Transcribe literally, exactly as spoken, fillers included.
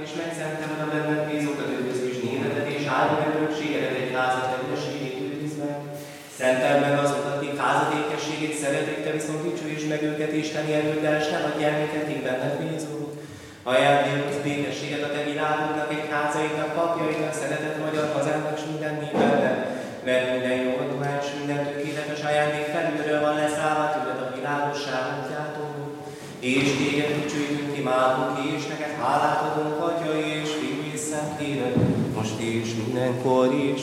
és megszenteled a benned bízókat, üdvözlés névedet, és áld meg örökségedet egy házat rendességét őrizd meg. Szenteld meg azokat, akik házad ékességét szeretik, te viszont dicsőítsd meg őket isteni erőddel, s ne hagyj el minket, így benned bízunk. Ajándékozz békességet a te világodnak, egy házaidnak, papjainak, szeretett magyar hazának, s minden népednek, mert minden jó adómány és minden tökéletes ajándék felülről van leszállva tőled a világosság útjától. És téged dicsőítünk, imádunk, és neked hálát adunk, Atya és Fiú és Szentlélek, most és mindenkor is.